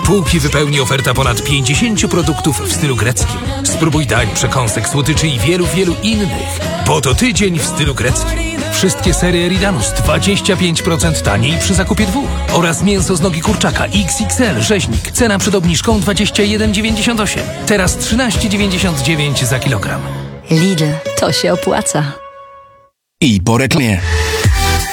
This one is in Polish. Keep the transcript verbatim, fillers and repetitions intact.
Półki wypełni oferta ponad pięćdziesięciu produktów w stylu greckim. Spróbuj dań, przekąsek, słodyczy i wielu, wielu innych. Bo to tydzień w stylu greckim. Wszystkie serie Eridanus dwadzieścia pięć procent taniej przy zakupie dwóch. Oraz mięso z nogi kurczaka X X L rzeźnik. Cena przed obniżką dwadzieścia jeden dziewięćdziesiąt osiem. Teraz trzynaście dziewięćdziesiąt dziewięć za kilogram. Lidl, to się opłaca. I po reklamie.